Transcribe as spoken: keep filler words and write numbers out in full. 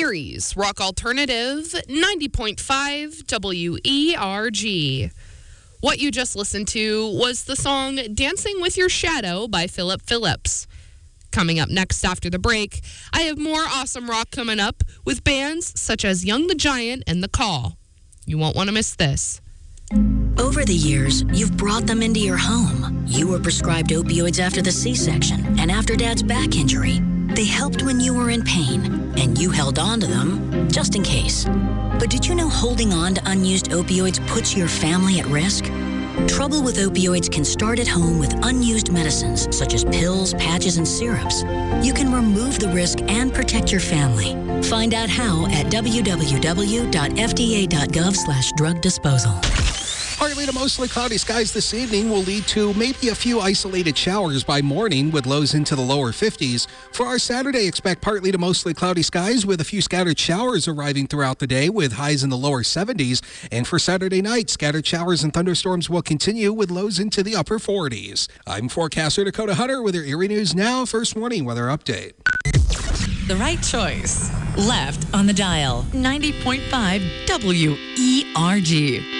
Eries Rock Alternative, ninety point five W E R G. What you just listened to was the song Dancing with Your Shadow by Philip Phillips. Coming up next after the break, I have more awesome rock coming up with bands such as Young the Giant and The Call. You won't want to miss this. Over the years, you've brought them into your home. You were prescribed opioids after the C-section and after Dad's back injury. They helped when you were in pain, and you held on to them just in case. But did you know holding on to unused opioids puts your family at risk? Trouble with opioids can start at home with unused medicines, such as pills, patches, and syrups. You can remove the risk and protect your family. Find out how at w w w dot f d a dot gov slash drug disposal. Partly to mostly cloudy skies this evening will lead to maybe a few isolated showers by morning with lows into the lower fifties. For our Saturday, expect partly to mostly cloudy skies with a few scattered showers arriving throughout the day with highs in the lower seventies. And for Saturday night, scattered showers and thunderstorms will continue with lows into the upper forties. I'm forecaster Dakota Hunter with your Erie News Now First Warning Weather Update. The right choice. Left on the dial. ninety point five W E R G.